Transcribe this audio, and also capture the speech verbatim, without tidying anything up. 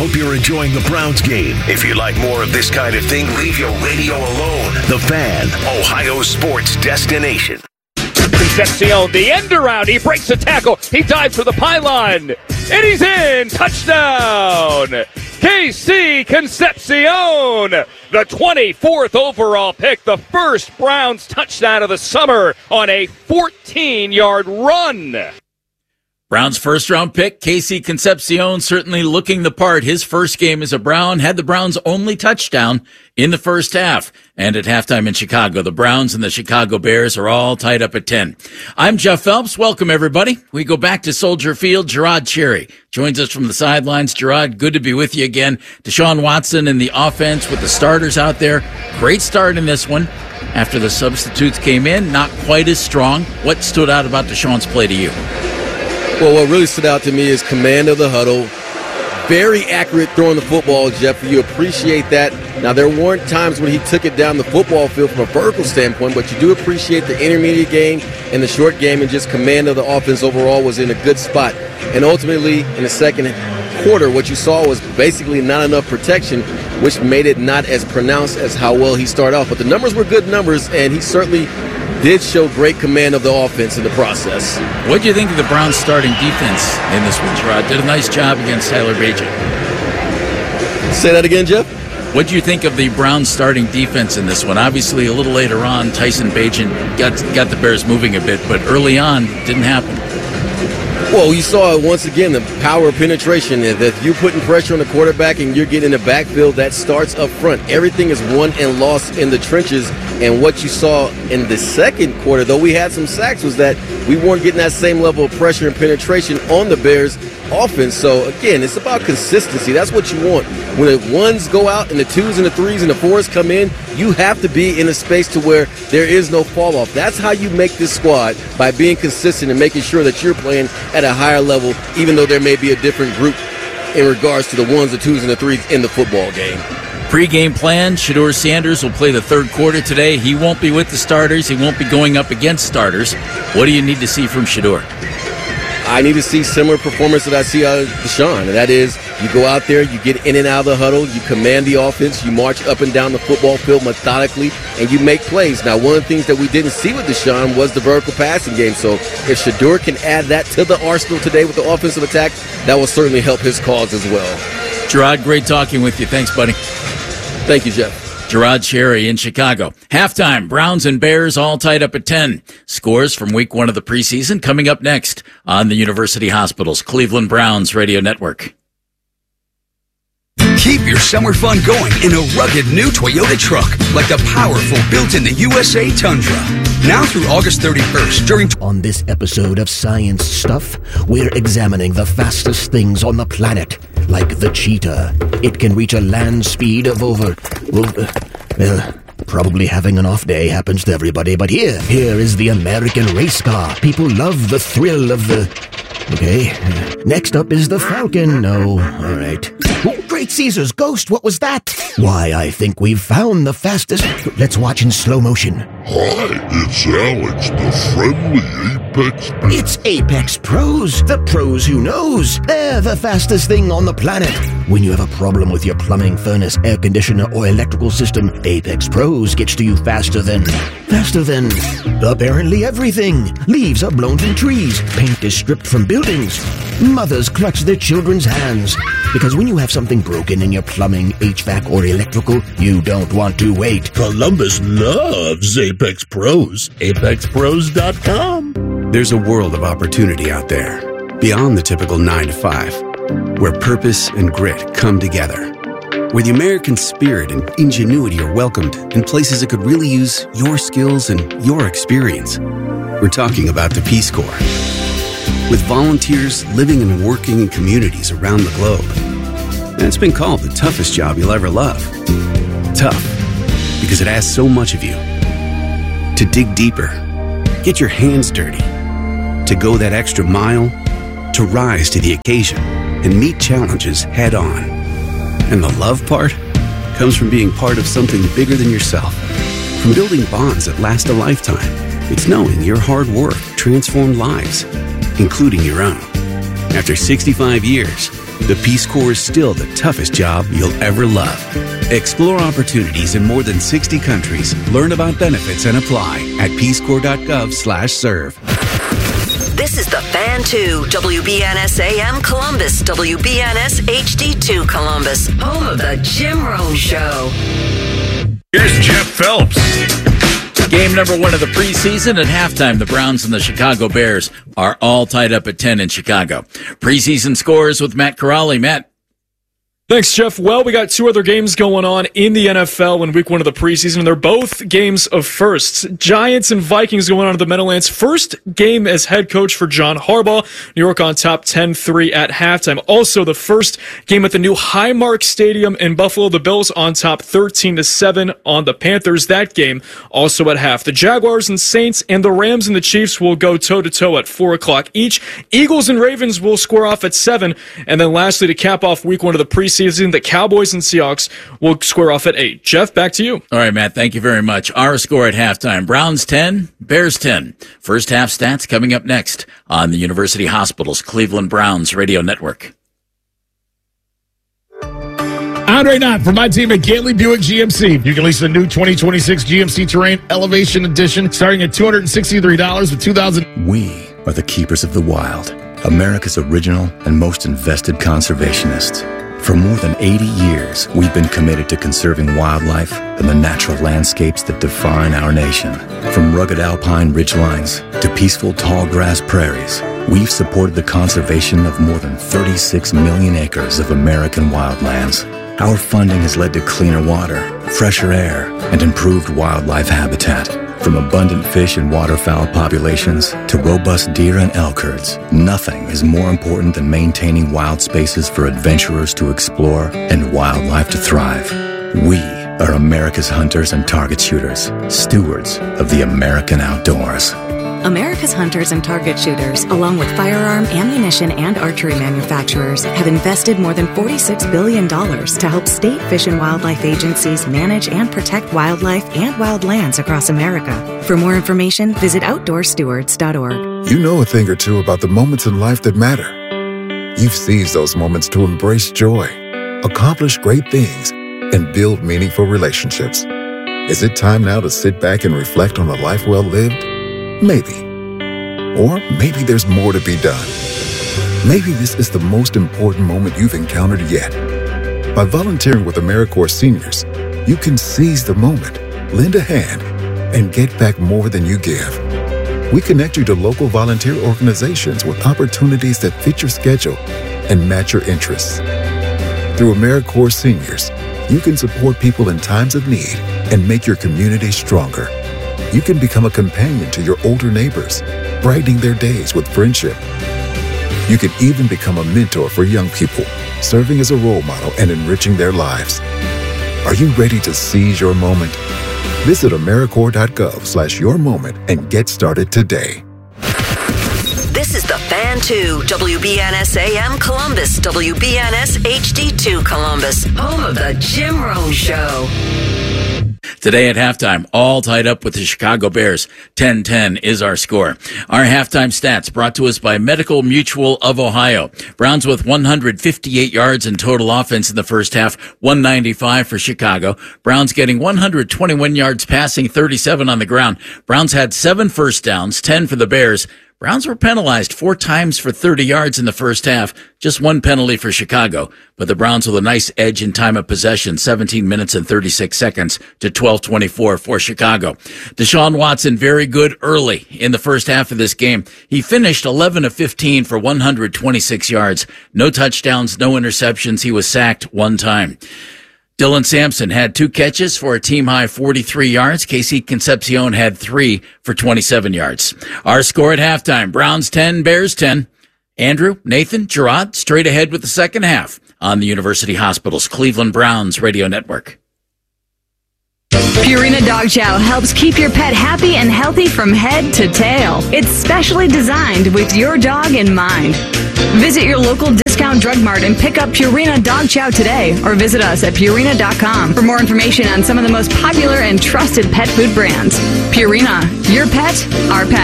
hope you're enjoying the Browns game. If you like more of this kind of thing, leave your radio alone. The Fan, Ohio sports destination. Concepcion, the end around. He breaks the tackle. He dives for the pylon. And he's in. Touchdown. K C Concepcion, the twenty-fourth overall pick, the first Browns touchdown of the summer on a fourteen-yard run. Browns first-round pick, K C Concepcion, certainly looking the part. His first game as a Brown had the Browns' only touchdown in the first half. And at halftime in Chicago, the Browns and the Chicago Bears are all tied up at ten. I'm Jeff Phelps. Welcome, everybody. We go back to Soldier Field. Gerard Cherry joins us from the sidelines. Gerard, good to be with you again. Deshaun Watson in the offense with the starters out there. Great start in this one. After the substitutes came in, not quite as strong. What stood out about Deshaun's play to you? Well, what really stood out to me is command of the huddle. Very accurate throwing the football, Jeff. You appreciate that. Now, there weren't times when he took it down the football field from a vertical standpoint, but you do appreciate the intermediate game and the short game, and just command of the offense overall was in a good spot. And ultimately, in the second quarter, what you saw was basically not enough protection, which made it not as pronounced as how well he started off. But the numbers were good numbers, and he certainly did show great command of the offense in the process. What do you think of the Browns' starting defense in this one, Gerard? Did a nice job against Tyler Bagent. Say that again, Jeff? What do you think of the Browns' starting defense in this one? Obviously, a little later on, Tyson Bagent got got the Bears moving a bit, but early on, didn't happen. Well, you saw once again the power of penetration. If you're putting pressure on the quarterback and you're getting in the backfield, that starts up front. Everything is won and lost in the trenches. And what you saw in the second quarter, though we had some sacks, was that we weren't getting that same level of pressure and penetration on the Bears' offense. So, again, it's about consistency. That's what you want. When the ones go out and the twos and the threes and the fours come in, you have to be in a space to where there is no fall off. That's how you make this squad, by being consistent and making sure that you're playing at a higher level, even though there may be a different group in regards to the ones, the twos, and the threes in the football game. Pre-game plan, Shedeur Sanders will play the third quarter today. He won't be with the starters. He won't be going up against starters. What do you need to see from Shedeur? I need to see similar performance that I see out of Deshaun, and that is you go out there, you get in and out of the huddle, you command the offense, you march up and down the football field methodically, and you make plays. Now, one of the things that we didn't see with Deshaun was the vertical passing game, so if Shedeur can add that to the arsenal today with the offensive attack, that will certainly help his cause as well. Gerard, great talking with you. Thanks, buddy. Thank you, Jeff. Gerard Cherry in Chicago. Halftime, Browns and Bears all tied up at ten. Scores from week one of the preseason coming up next on the University Hospital's Cleveland Browns Radio Network. Keep your summer fun going in a rugged new Toyota truck, like the powerful built-in the U S A Tundra. Now through August thirty-first during... On this episode of Science Stuff, we're examining the fastest things on the planet, like the cheetah. It can reach a land speed of over... Well, uh, well, probably having an off day happens to everybody, but here, here is the American race car. People love the thrill of the... Okay, next up is the Falcon. No, all right. Oh, Great Caesar's ghost, what was that? Why, I think we've found the fastest... Let's watch in slow motion. Hi, it's Alex, the friendly Apex Pro. It's Apex Pros, the pros who knows. They're the fastest thing on the planet. When you have a problem with your plumbing, furnace, air conditioner, or electrical system, Apex Pros gets to you faster than... Faster than... apparently everything. Leaves are blown from trees. Paint is stripped from buildings. Mothers clutch their children's hands. Because when you have something broken in your plumbing, H V A C, or electrical, you don't want to wait. Columbus loves Apex Pros. Apex Pros dot com. There's a world of opportunity out there, beyond the typical nine to five, where purpose and grit come together, where the American spirit and ingenuity are welcomed in places that could really use your skills and your experience. We're talking about the Peace Corps. With volunteers living and working in communities around the globe. And it's been called the toughest job you'll ever love. Tough, because it asks so much of you. To dig deeper, get your hands dirty, to go that extra mile, to rise to the occasion and meet challenges head on. And the love part comes from being part of something bigger than yourself. From building bonds that last a lifetime, it's knowing your hard work transformed lives, including your own. After sixty-five years, the Peace Corps is still the toughest job you'll ever love. Explore opportunities in more than sixty countries. Learn about benefits and apply at peace corps dot gov slash serve. This is the Fan two, W B N S A M Columbus, W B N S H D two Columbus, home of the Jim Rome Show. Here's Jeff Phelps. Game number one of the preseason. At halftime, the Browns and the Chicago Bears are all tied up at ten in Chicago. Preseason scores with Matt Corrali. Matt. Thanks, Jeff. Well, we got two other games going on in the N F L in week one of the preseason, and they're both games of firsts. Giants and Vikings going on at the Meadowlands. First game as head coach for John Harbaugh. New York on top ten three at halftime. Also, the first game at the new Highmark Stadium in Buffalo. The Bills on top thirteen to seven on the Panthers. That game also at half. The Jaguars and Saints and the Rams and the Chiefs will go toe-to-toe at four o'clock each. Eagles and Ravens will square off at seven. And then lastly, to cap off week one of the preseason, Season, the Cowboys and Seahawks will square off at eight. Jeff, back to you. All right, Matt, thank you very much. Our score at halftime, Browns ten, Bears ten. First half stats coming up next on the University Hospital's Cleveland Browns Radio Network. Andre Knott from my team at Gately Buick G M C. You can lease the new twenty twenty-six G M C Terrain Elevation Edition starting at two hundred sixty-three dollars with two thousand dollars. We are the keepers of the wild, America's original and most invested conservationists. For more than eighty years, we've been committed to conserving wildlife and the natural landscapes that define our nation. From rugged alpine ridgelines to peaceful tall grass prairies, we've supported the conservation of more than thirty-six million acres of American wildlands. Our funding has led to cleaner water, fresher air, and improved wildlife habitat. From abundant fish and waterfowl populations to robust deer and elk herds, nothing is more important than maintaining wild spaces for adventurers to explore and wildlife to thrive. We are America's hunters and target shooters, stewards of the American outdoors. America's hunters and target shooters, along with firearm, ammunition, and archery manufacturers, have invested more than forty-six billion dollars to help state fish and wildlife agencies manage and protect wildlife and wildlands across America. For more information, visit outdoor stewards dot org. You know a thing or two about the moments in life that matter. You've seized those moments to embrace joy, accomplish great things, and build meaningful relationships. Is it time now to sit back and reflect on a life well lived? Maybe. Or maybe there's more to be done. Maybe this is the most important moment you've encountered yet. By volunteering with AmeriCorps Seniors, you can seize the moment, lend a hand, and get back more than you give. We connect you to local volunteer organizations with opportunities that fit your schedule and match your interests. Through AmeriCorps Seniors, you can support people in times of need and make your community stronger. You can become a companion to your older neighbors, brightening their days with friendship. You can even become a mentor for young people, serving as a role model and enriching their lives. Are you ready to seize your moment? Visit AmeriCorps dot gov slash your moment and get started today. This is the Fan two, W B N S A M Columbus, W B N S H D two Columbus, home of the Jim Rome Show. Today at halftime, all tied up with the Chicago Bears. ten ten is our score. Our halftime stats brought to us by Medical Mutual of Ohio. Browns with one hundred fifty-eight yards in total offense in the first half, one ninety-five for Chicago. Browns getting one hundred twenty-one yards passing, thirty-seven on the ground. Browns had seven first downs, ten for the Bears. Browns were penalized four times for thirty yards in the first half, just one penalty for Chicago. But the Browns with a nice edge in time of possession, seventeen minutes and thirty-six seconds to twelve twenty-four for Chicago. Deshaun Watson, very good early in the first half of this game. He finished eleven of fifteen for one hundred twenty-six yards. No touchdowns, no interceptions. He was sacked one time. Dylan Sampson had two catches for a team-high forty-three yards. Casey Concepcion had three for twenty-seven yards. Our score at halftime, Browns ten, Bears ten. Andrew, Nathan, Gerard, straight ahead with the second half on the University Hospital's Cleveland Browns Radio Network. Purina Dog Chow helps keep your pet happy and healthy from head to tail. It's specially designed with your dog in mind. Visit your local discount drug mart and pick up Purina Dog Chow today, or visit us at Purina dot com for more information on some of the most popular and trusted pet food brands. Purina, your pet, our pet.